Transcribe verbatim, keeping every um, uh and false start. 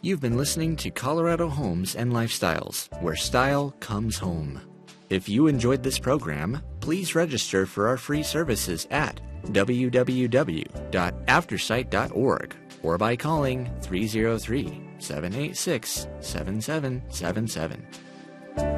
You've been listening to Colorado Homes and Lifestyles, where style comes home. If you enjoyed this program, please register for our free services at w w w dot aftersight dot org or by calling three oh three, seven eight six, seven seven seven seven.